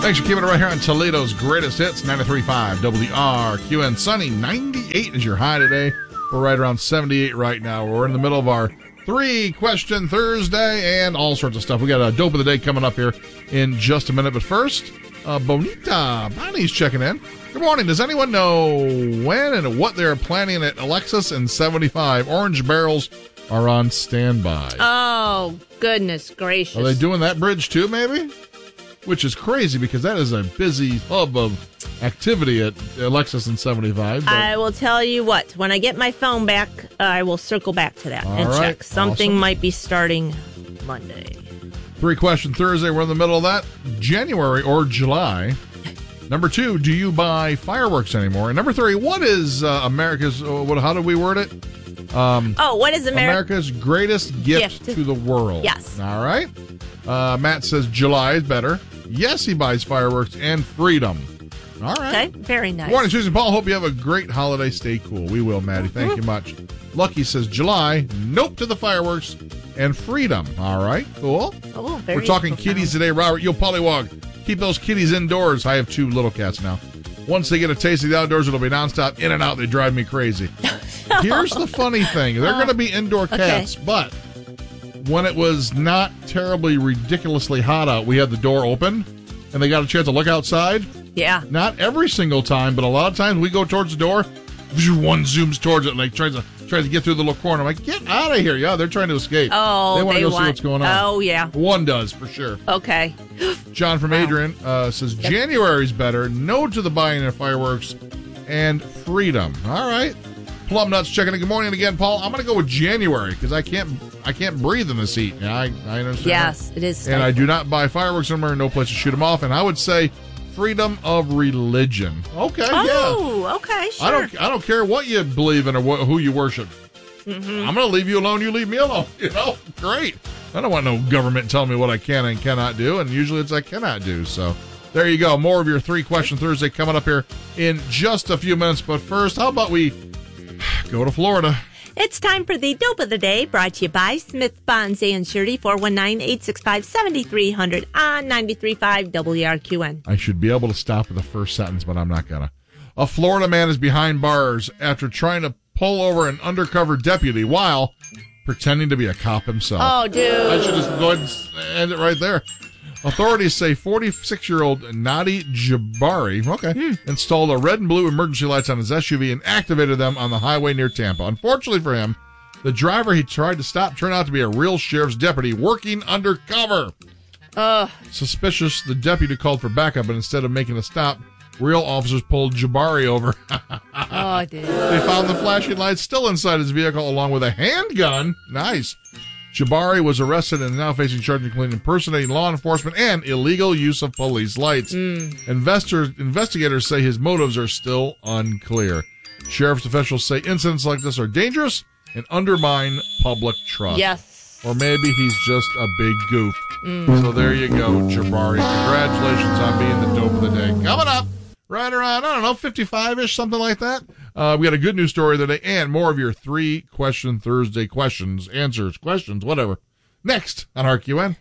Thanks for keeping it right here on Toledo's Greatest Hits, 93.5 WRQN. Sunny, 98 is your high today. We're right around 78 right now. We're in the middle of our 3-question Thursday and all sorts of stuff. We got a dope of the day coming up here in just a minute. But first, Bonnie's checking in. Good morning. Does anyone know when and what they're planning at Alexis and 75? Orange barrels are on standby. Oh, goodness gracious. Are they doing that bridge too, maybe? Which is crazy because that is a busy hub of activity at Alexis and 75. I will tell you what, when I get my phone back, I will circle back to that and check. Something might be starting Monday. 3-question Thursday. We're in the middle of that. January or July. Number 2, do you buy fireworks anymore? And number 3, what is America's, how do we word it? What is America's greatest gift to the world? Yes. All right. Matt says July is better. Yes, he buys fireworks and freedom. All right. Okay, very nice. Good morning, Susan Paul. Hope you have a great holiday. Stay cool. We will, Maddie. Thank you much. Lucky says July. Nope to the fireworks and freedom. All right, cool. Oh, very We're talking profound. kitties today. Robert, yo, Pollywog. Keep those kitties indoors. I have 2 little cats now. Once they get a taste of the outdoors, it'll be nonstop in and out. They drive me crazy. Here's the funny thing. They're going to be indoor cats, but when it was not terribly ridiculously hot out, we had the door open, and they got a chance to look outside. Yeah. Not every single time, but a lot of times we go towards the door, one zooms towards it, and like tries to get through the little corner. I'm like, get out of here. Yeah, they're trying to escape. Oh, they want to go see what's going on. Oh, yeah. One does, for sure. Okay. John from Adrian says, January's better. No to the buying of fireworks and freedom. All right. Plum Nuts checking in. Good morning again, Paul. I'm going to go with January because I can't breathe in this heat. Yeah, I understand. Yes, it is. And I do not buy fireworks anymore. No place to shoot them off. And I would say freedom of religion. Okay, Oh, okay, sure. I don't care what you believe in or who you worship. Mm-hmm. I'm going to leave you alone. You leave me alone. Great. I don't want no government telling me what I can and cannot do. And usually it's I cannot do. So there you go. More of your 3-question Thursday coming up here in just a few minutes. But first, how about we go to Florida? It's time for the Dope of the Day, brought to you by Smith Bonds and Surety, 419-865-7300 on 93.5 WRQN. I should be able to stop at the first sentence, but I'm not going to. A Florida man is behind bars after trying to pull over an undercover deputy while pretending to be a cop himself. Oh, dude. I should just go ahead and end it right there. Authorities say 46-year-old Nadi Jabari installed a red and blue emergency lights on his SUV and activated them on the highway near Tampa. Unfortunately for him, the driver he tried to stop turned out to be a real sheriff's deputy working undercover. Suspicious, the deputy called for backup, and instead of making a stop, real officers pulled Jabari over. Oh, dude. They found the flashing lights still inside his vehicle along with a handgun. Nice. Jabari was arrested and is now facing charges including impersonating law enforcement and illegal use of police lights. Investigators say his motives are still unclear. Sheriff's officials say incidents like this are dangerous and undermine public trust. Yes. Or maybe he's just a big goof. So there you go, Jabari. Congratulations on being the dope of the day. Coming up, right around, 55-ish, something like that. We got a good news story today and more of your 3-question Thursday questions, whatever. Next on RQN.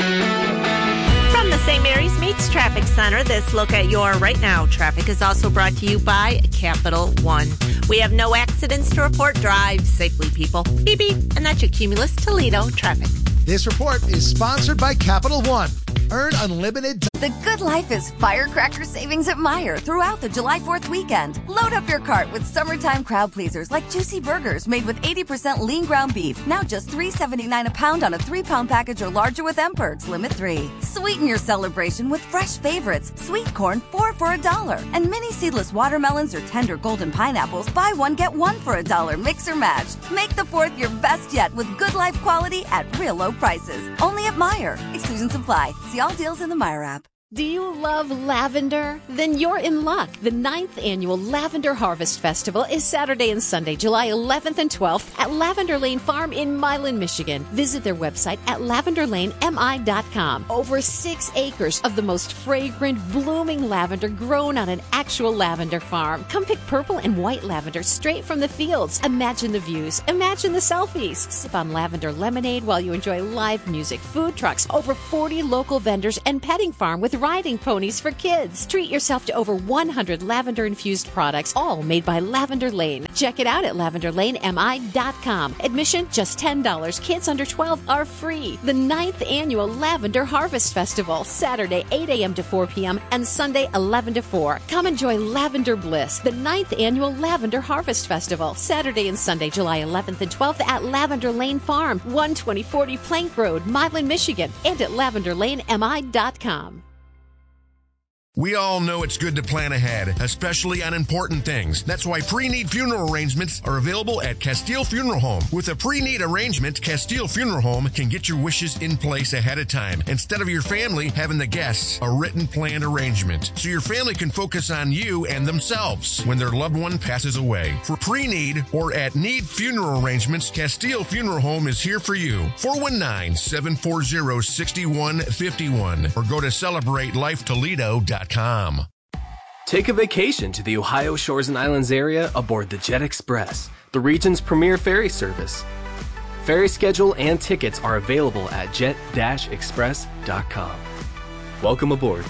From the St. Mary's Meats Traffic Center, this look at your right now traffic is also brought to you by Capital One. We have no accidents to report. Drive safely, people. Beep, beep. And that's your Cumulus Toledo traffic. This report is sponsored by Capital One. Earn unlimited. The good life is firecracker savings at Meijer throughout the July 4th weekend. Load up your cart with summertime crowd pleasers like juicy burgers made with 80% lean ground beef. Now just $3.79 a pound on a 3-pound package or larger with M-Perks, limit 3. Sweeten your celebration with fresh favorites. Sweet corn, 4 for $1. And mini seedless watermelons or tender golden pineapples, buy one, get one for $1. Mix or match. Make the 4th your best yet with good life quality at real low prices. Only at Meijer. Exclusions apply. See all deals in the Meijer app. Do you love lavender? Then you're in luck. The 9th annual Lavender Harvest Festival is Saturday and Sunday, July 11th and 12th at Lavender Lane Farm in Milan, Michigan. Visit their website at lavenderlanemi.com. Over 6 acres of the most fragrant, blooming lavender grown on an actual lavender farm. Come pick purple and white lavender straight from the fields. Imagine the views. Imagine the selfies. Sip on lavender lemonade while you enjoy live music, food trucks, over 40 local vendors, and petting farm with riding ponies for kids. Treat yourself to over 100 lavender-infused products, all made by Lavender Lane. Check it out at lavenderlanemi.com. Admission just $10. Kids under 12 are free. The 9th Annual Lavender Harvest Festival, Saturday 8 a.m. to 4 p.m. and Sunday 11 to 4. Come enjoy Lavender Bliss, the 9th Annual Lavender Harvest Festival, Saturday and Sunday, July 11th and 12th at Lavender Lane Farm, 12040 Plank Road, Milan, Michigan, and at lavenderlanemi.com. We all know it's good to plan ahead, especially on important things. That's why pre-need funeral arrangements are available at Castile Funeral Home. With a pre-need arrangement, Castile Funeral Home can get your wishes in place ahead of time, instead of your family having the guests a written planned arrangement, so your family can focus on you and themselves when their loved one passes away. For pre-need or at need funeral arrangements, Castile Funeral Home is here for you. 419-740-6151 or go to CelebrateLifeToledo.com. Take a vacation to the Ohio Shores and Islands area aboard the Jet Express, the region's premier ferry service. Ferry schedule and tickets are available at jet-express.com. Welcome aboard.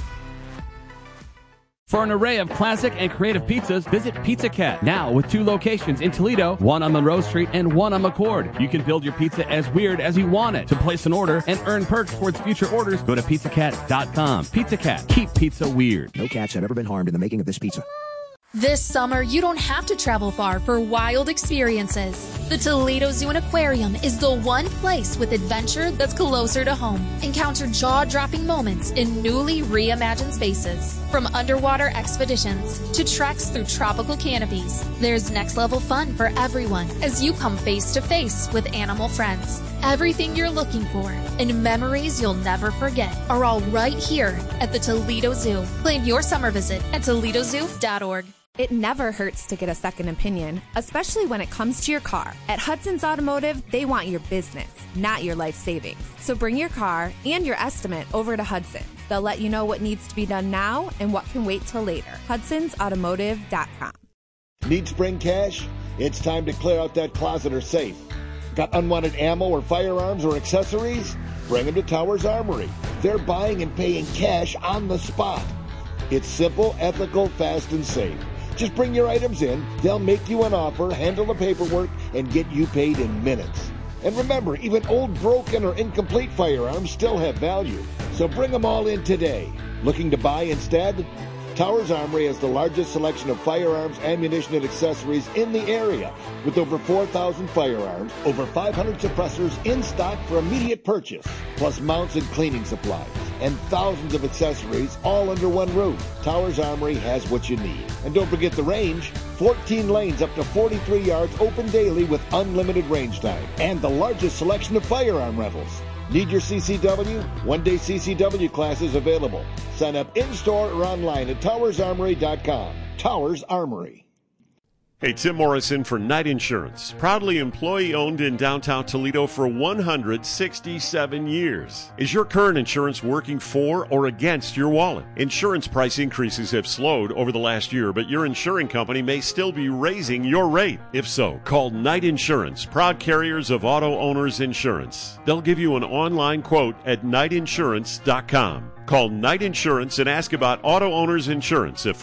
For an array of classic and creative pizzas, visit Pizza Cat, now with 2 locations in Toledo, one on Monroe Street and one on McCord. You can build your pizza as weird as you want it. To place an order and earn perks towards future orders, go to pizzacat.com. Pizza Cat, keep pizza weird. No cats have ever been harmed in the making of this pizza. This summer, you don't have to travel far for wild experiences. The Toledo Zoo and Aquarium is the one place with adventure that's closer to home. Encounter jaw-dropping moments in newly reimagined spaces. From underwater expeditions to treks through tropical canopies, there's next-level fun for everyone as you come face-to-face with animal friends. Everything you're looking for and memories you'll never forget are all right here at the Toledo Zoo. Plan your summer visit at ToledoZoo.org. It never hurts to get a second opinion, especially when it comes to your car. At Hudson's Automotive, they want your business, not your life savings. So bring your car and your estimate over to Hudson's. They'll let you know what needs to be done now and what can wait till later. Hudson'sAutomotive.com. Need spring cash? It's time to clear out that closet or safe. Got unwanted ammo or firearms or accessories? Bring them to Towers Armory. They're buying and paying cash on the spot. It's simple, ethical, fast, and safe. Just bring your items in, they'll make you an offer, handle the paperwork, and get you paid in minutes. And remember, even old, broken, or incomplete firearms still have value. So bring them all in today. Looking to buy instead? Towers Armory has the largest selection of firearms, ammunition, and accessories in the area, with over 4,000 firearms, over 500 suppressors in stock for immediate purchase, plus mounts and cleaning supplies, and thousands of accessories all under one roof. Towers Armory has what you need. And don't forget the range. 14 lanes up to 43 yards open daily with unlimited range time, and the largest selection of firearm rentals. Need your CCW? One-day CCW classes available. Sign up in-store or online at towersarmory.com. Towers Armory. Hey, Tim Morrison for Knight Insurance. Proudly employee-owned in downtown Toledo for 167 years. Is your current insurance working for or against your wallet? Insurance price increases have slowed over the last year, but your insuring company may still be raising your rate. If so, call Knight Insurance, proud carriers of auto owners insurance. They'll give you an online quote at knightinsurance.com. Call Knight Insurance and ask about auto owners insurance at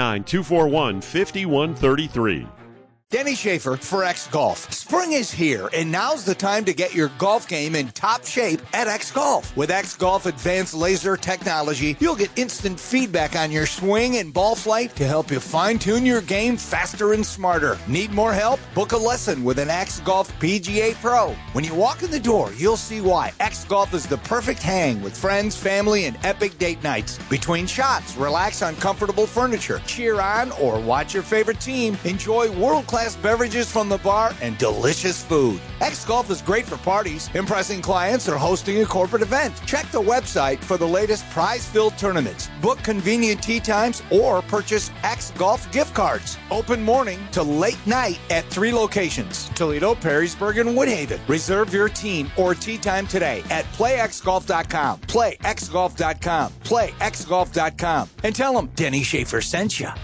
419-241-5133. Denny Schaefer for X Golf. Spring is here, and now's the time to get your golf game in top shape at X Golf. With X Golf advanced laser technology, you'll get instant feedback on your swing and ball flight to help you fine-tune your game faster and smarter. Need more help? Book a lesson with an X Golf PGA Pro. When you walk in the door, you'll see why X Golf is the perfect hang with friends, family, and epic date nights. Between shots, relax on comfortable furniture, cheer on or watch your favorite team, enjoy world-class beverages from the bar, and delicious food. X Golf is great for parties, impressing clients, or hosting a corporate event. Check the website for the latest prize-filled tournaments. Book convenient tee times or purchase X Golf gift cards. Open morning to late night at 3 locations: Toledo, Perrysburg, and Woodhaven. Reserve your team or tee time today at playxgolf.com. Playxgolf.com. Playxgolf.com. And tell them Denny Schaefer sent you.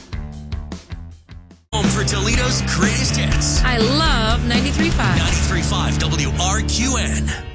Home for Toledo's greatest hits. I love 93.5. 93.5 WRQN.